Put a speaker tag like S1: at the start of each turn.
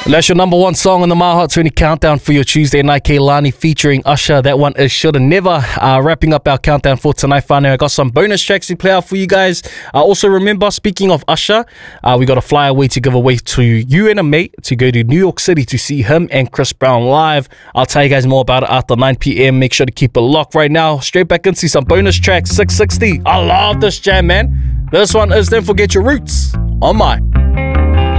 S1: That's your number one song on the My Hot 20 countdown for your Tuesday night. Kehlani featuring Usher. That one is Shoulda Never. Wrapping up our countdown for tonight, finally. I got some bonus tracks to play out for you guys. Also, remember, speaking of Usher, we got a flyaway to give away to you and a mate to go to New York City to see him and Chris Brown live. I'll tell you guys more about it after 9 p.m. Make sure to keep it locked right now. Straight back into some bonus tracks. 660. I love this jam, man. This one is Don't Forget Your Roots on mine.